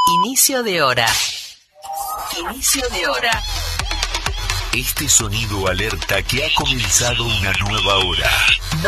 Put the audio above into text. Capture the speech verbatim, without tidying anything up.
Inicio de hora. Inicio de hora. Este sonido alerta que ha comenzado una nueva hora.